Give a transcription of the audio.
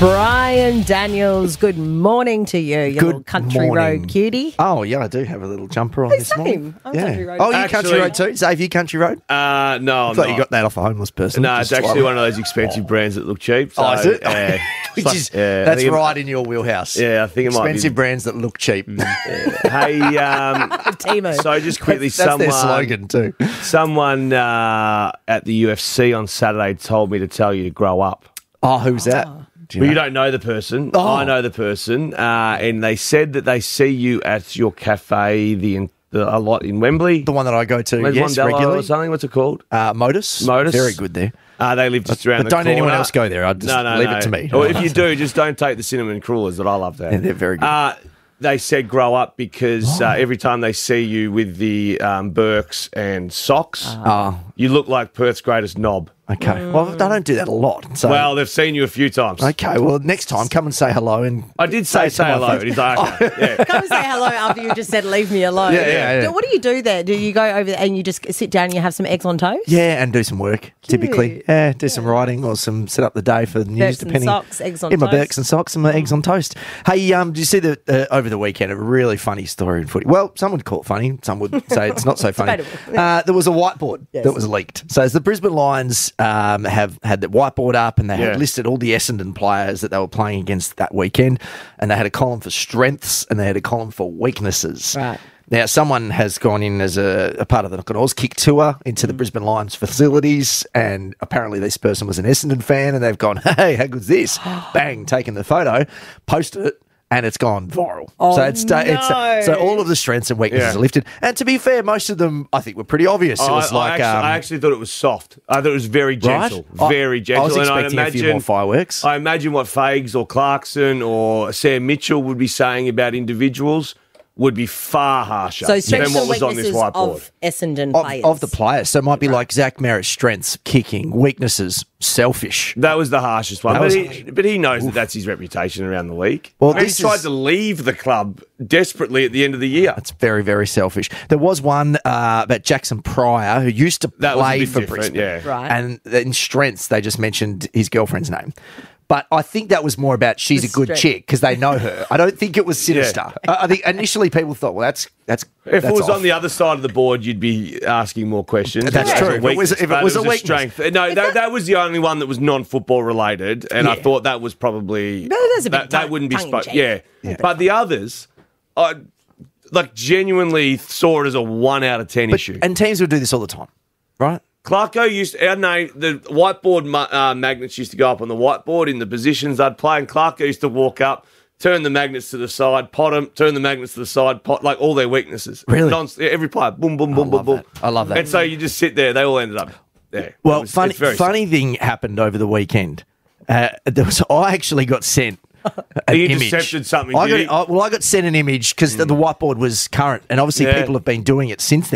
Brian Daniels, good morning to you, little country road cutie. Oh, yeah, I do have a little jumper on this morning. I'm country road. Oh, you country road too? Dave, you country road? No, I'm I thought not. you got that off a homeless person. No, it's actually one of those expensive brands that look cheap. So, Oh, is it? it's That's right in your wheelhouse. Yeah, I think it might be. Expensive brands that look cheap. Hey, Timo. so just quickly, That's their slogan too. someone at the UFC on Saturday told me to tell you to grow up. Oh, who's that? Do Well, you know? don't know the person. Oh. I know the person, and they said that they see you at your cafe a lot in Wembley. The one that I go to, Where's yes, Wandello regularly. or something. What's it called? Modus. Modus. Very good there. They live just around But the don't corner. anyone else go there. I'd just leave it to me. Or if you do, just don't take the cinnamon crullers that I love to have. Yeah, they're very good. They said grow up because every time they see you with the Birks and socks, you look like Perth's greatest knob. Okay. Well, I don't do that a lot. So. Well, they've seen you a few times. Okay. Well, next time, come and say hello. And I did say to my hello. face. And he's like, okay. Yeah. Come and say hello after you just said leave me alone. Yeah. What do you do there? Do you go over there and you just sit down and you have some eggs on toast? Yeah, and do some work, typically. Yeah, do some writing or some set up the day for the news, Birks and depending. socks, eggs on my toast. Birks and socks and my eggs on toast. Hey, did you see over the weekend a really funny story in footy? Well, some would call it funny. Some would say it's not so funny. There was a whiteboard that was leaked. So as the Brisbane Lions have had the whiteboard up and they had listed all the Essendon players that they were playing against that weekend, and they had a column for strengths and they had a column for weaknesses. Right. Now, someone has gone in as a part of the Knock Kick tour into the Brisbane Lions facilities, and apparently this person was an Essendon fan, and they've gone, hey, how good's this? Bang, taken the photo, posted it, and it's gone viral. Oh, So all of the strengths and weaknesses are lifted. And to be fair, most of them, I think, were pretty obvious. It was I actually thought it was soft. I thought it was very gentle. Right? Very gentle. I was And expecting a few more fireworks. I imagine what Fags or Clarkson or Sam Mitchell would be saying about individuals would be far harsher So than strengths what and was on this weaknesses whiteboard. of Essendon players. Of the players. So it might be like Zach Merritt's strengths, kicking, weaknesses, selfish. That was the harshest one. That was But he knows that that's his reputation around the league. Well, He this tried is- to leave the club desperately at the end of the year. It's very, very selfish. There was one about Jackson Pryor, who used to That was a play bit for different, Brisbane. yeah. Right. And in strengths, they just mentioned his girlfriend's name. But I think that was more about she's a good strength. chick because they know her. I don't think it was sinister. I think initially people thought, well, that's If it was off. on the other side of the board, you'd be asking more questions. That's As true. a If it was- weakness, if it but was a weakness. strength. No, that was the only one that was non-football related, and I thought that was probably there's a bit that wouldn't be tongue-in-cheek. Yeah. But the others, I genuinely saw it as a 1 out of 10 issue. And teams would do this all the time, right? Clarko our name, the whiteboard magnets used to go up on the whiteboard in the positions they'd play, and Clarko used to walk up, turn the magnets to the side, pot them, turn the magnets to the side, pot, like all their weaknesses. Really? Every player, boom, boom, boom, boom, boom. I love that. And so you just sit there, they all ended up there. Well, It's very funny thing happened over the weekend. I actually got sent an He image. intercepted something, I did he? got sent an image because the whiteboard was current, and obviously Yeah. people have been doing it since then.